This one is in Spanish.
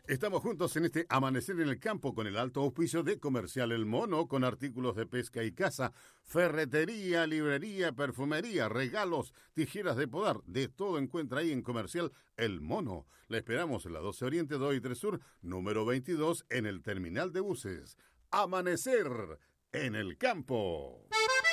Estamos juntos en este Amanecer en el Campo con el alto auspicio de Comercial El Mono, con artículos de pesca y caza, ferretería, librería, perfumería, regalos, tijeras de podar, de todo encuentra ahí en Comercial El Mono. La esperamos en la 12 Oriente, 2 y 3 Sur, número 22, en el terminal de buses. Amanecer en el Campo.